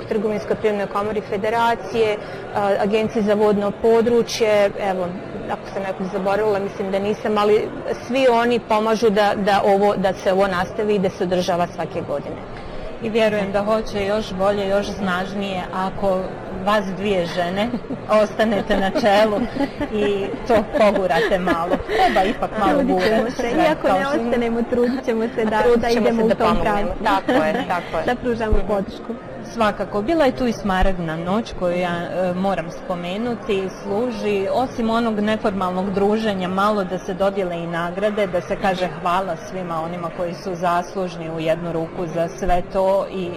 trgovinskoj privrednoj komori Federacije, Agenciji za vodno područje, evo, ako sam nekog zaboravila, mislim da nisam, ali svi oni pomažu da se ovo nastavi i da se održava svake godine. I vjerujem da hoće još bolje, još snažnije ako vas dvije žene ostanete na čelu i to pogurate malo. Treba ipak malo gurati. Iako ne ostanemo, trudit ćemo se da idemo u tom pravcu. Tako je. Da pružamo podršku. Svakako. Bila je tu i Smaragdna noć koju ja moram spomenuti. Služi, osim onog neformalnog druženja, malo da se dodijele i nagrade, da se kaže hvala svima onima koji su zaslužni u jednu ruku za sve to i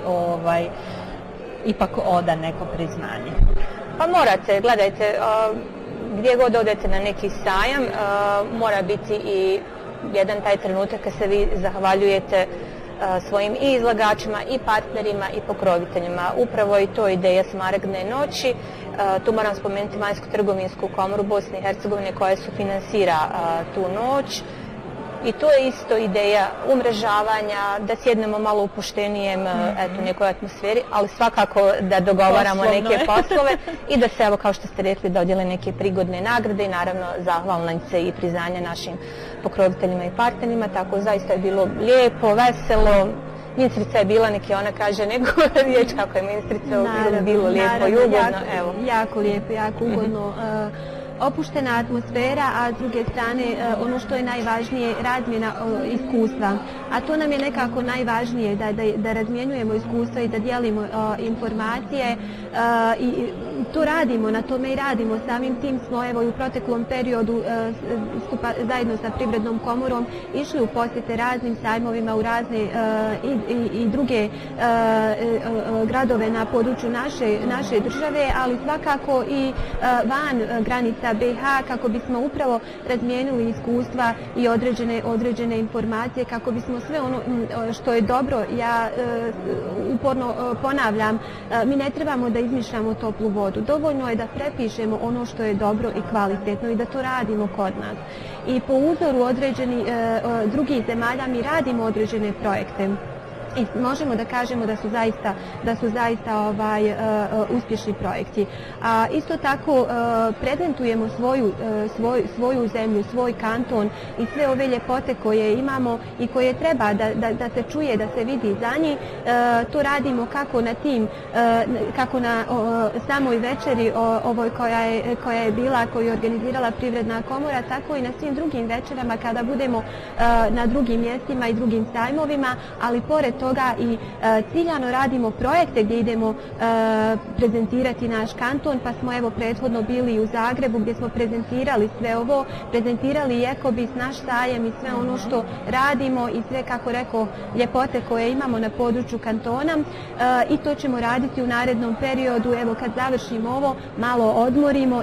ipak oda neko priznanje. Pa morate, gledajte, gdje god odete na neki sajam, mora biti i jedan taj trenutak kad se vi zahvaljujete svojim i izlagačima i partnerima i pokroviteljima. Upravo je to ideja Smaragdne noći. Tu moram spomenuti Vanjsko-trgovinsku komoru Bosne i Hercegovine koja sufinansira tu noć. I to je isto ideja umrežavanja, da sjednemo malo u poštenijem nekoj atmosferi, ali svakako da dogovaramo neke poslove i da se, evo kao što ste rekli, dodijele neke prigodne nagrade i naravno zahvalnice i priznanja našim pokroviteljima i partnerima. Tako zaista je bilo lijepo, veselo. Ministrica je bila, neki ona kaže nego riječ kako je ministrica, bilo lijepo i ugodno. Jako lijepo, jako ugodno. Opuštena atmosfera, a s druge strane ono što je najvažnije, razmjena iskustva. A to nam je nekako najvažnije, da razmjenjujemo iskustva i da dijelimo informacije i to radimo, na tome i radimo. Samim tim smo evo i u proteklom periodu zajedno sa Privrednom komorom išli u posjete raznim sajmovima u razne i druge gradove na području naše države, ali svakako i van granica BiH kako bismo upravo razmijenili iskustva i određene informacije, kako bismo sve ono što je dobro, ja uporno ponavljam, mi ne trebamo da izmišljamo toplu vodu. Dovoljno je da prepišemo ono što je dobro i kvalitetno i da to radimo kod nas. I po uzoru drugih zemalja mi radimo određene projekte. I možemo da kažemo da su zaista uspješni projekti. A isto tako prezentujemo svoju zemlju, svoj kanton i sve ove ljepote koje imamo i koje treba da se čuje, da se vidi za njih. To radimo kako na samoj večeri ovoj koja je bila, koju je organizirala Privredna komora, tako i na svim drugim večerama kada budemo na drugim mjestima i drugim sajmovima, ali pored toga i ciljano radimo projekte gdje idemo prezentirati naš kanton, pa smo evo prethodno bili u Zagrebu gdje smo prezentirali sve ovo, prezentirali i Ekobis, naš sajem i sve ono što radimo i sve, kako rekao, ljepote koje imamo na području kantona i to ćemo raditi u narednom periodu. Evo kad završimo ovo, malo odmorimo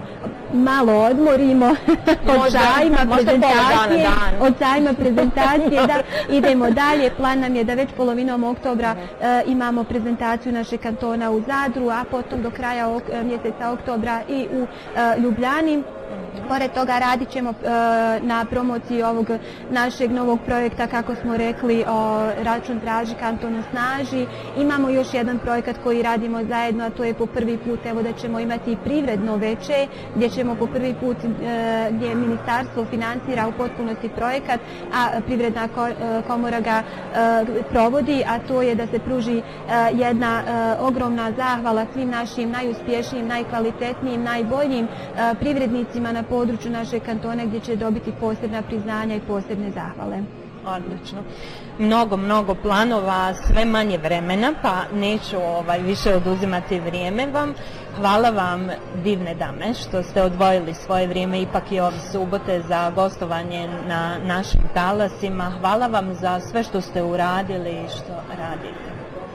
od sajma prezentacije, da idemo dalje. Plan nam je da već polovinom oktobra imamo prezentaciju našeg kantona u Zadru, a potom do kraja mjeseca oktobra i u Ljubljani. Pored toga radit ćemo na promociji ovog našeg novog projekta, kako smo rekli, Račun traži, kanton osnaži. Imamo još jedan projekat koji radimo zajedno, a to je po prvi put evo da ćemo imati privredno veče, gdje ćemo po prvi put, gdje ministarstvo financira u potpunosti projekat, a Privredna komora ga provodi, a to je da se pruži jedna ogromna zahvala svim našim najuspješnijim, najkvalitetnijim, najboljim privrednicima na području našeg kantona, gdje će dobiti posebna priznanja i posebne zahvale. Odlično. Mnogo planova, sve manje vremena, pa neću više oduzimati vrijeme vam. Hvala vam, divne dame, što ste odvojili svoje vrijeme ipak i ove subote za gostovanje na našim talasima. Hvala vam za sve što ste uradili i što radite.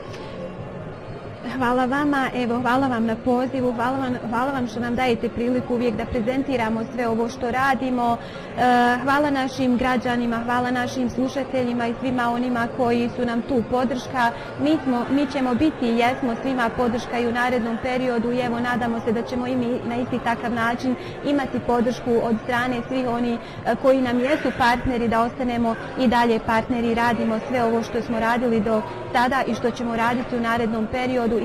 Hvala vama, evo, hvala vam na pozivu, hvala vam što nam dajete priliku uvijek da prezentiramo sve ovo što radimo. Hvala našim građanima, hvala našim slušateljima i svima onima koji su nam tu podrška. Mi ćemo biti i jesmo svima podrška i u narednom periodu i evo nadamo se da ćemo i mi na isti takav način imati podršku od strane svih oni koji nam jesu partneri, da ostanemo i dalje partneri i radimo sve ovo što smo radili do sada i što ćemo raditi u narednom periodu i